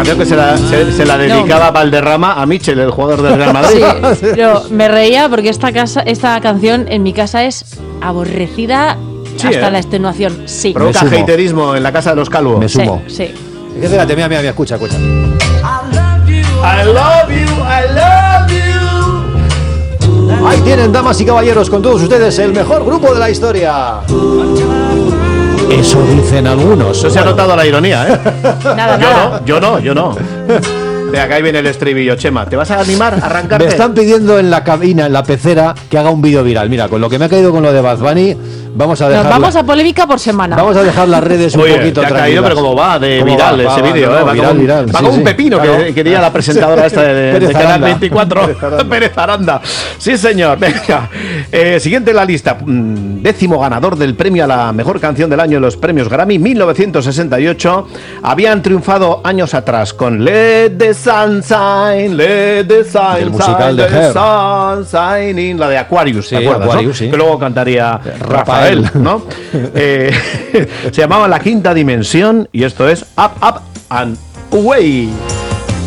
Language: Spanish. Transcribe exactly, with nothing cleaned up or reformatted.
canción que se la, se, se la dedicaba no. Valderrama a Michel, el jugador del Real Madrid. Sí, pero me reía porque esta casa, esta canción en mi casa es aborrecida sí, hasta ¿eh? la extenuación. Sí. Provoca haterismo en la casa de los Calvo. Me sumo. Sí, sí. Es que fíjate, mira, mira, mira, escucha, escucha. I love you, I love you. Ahí tienen, damas y caballeros, con todos ustedes el mejor grupo de la historia. Eso dicen algunos. Eso se ha notado la ironía, ¿eh? Nada, yo nada. no, yo no, yo no. De acá ahí viene el estribillo, Chema. ¿Te vas a animar a arrancarte? Me están pidiendo en la cabina, en la pecera, que haga un vídeo viral. Mira, con lo que me ha caído con lo de Bad Bunny, vamos a dejar. Nos vamos a polémica por semana. Vamos a dejar las redes un Oye, poquito te ha caído, pero como va de viral va, ese va, vídeo, no, ¿eh? Va viral, como, viral. Va Sí, como sí. un pepino claro. que quería la presentadora esta de, de, de Canal veinticuatro. Pérez Aranda. Pérez Aranda. Sí, señor. Venga. Eh, siguiente en la lista. Décimo ganador del premio a la mejor canción del año en los premios Grammy, mil novecientos sesenta y ocho. Habían triunfado años atrás con Let the Sun Shine, Let the Sun El musical de the sun shining, la de Aquarius, sí, ¿te acuerdas? Aquarius, ¿no? sí. Que luego cantaría Rafael, Rafael ¿no? eh, se llamaba La Quinta Dimensión y esto es Up, Up and Away.